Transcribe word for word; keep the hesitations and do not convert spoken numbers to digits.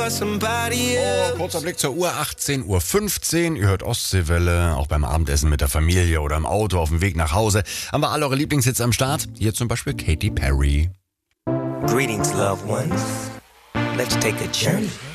Oh, kurzer Blick zur Uhr, achtzehn Uhr fünfzehn. Ihr hört Ostseewelle, auch beim Abendessen mit der Familie oder im Auto auf dem Weg nach Hause. Haben wir alle eure Lieblingshits am Start? Hier zum Beispiel Katy Perry. Greetings, loved ones. Let's take a journey.